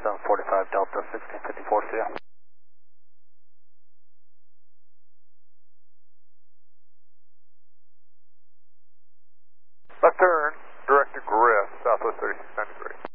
745 Delta 1654 to you. Left turn, direct to Griff, southwest 3690 degree.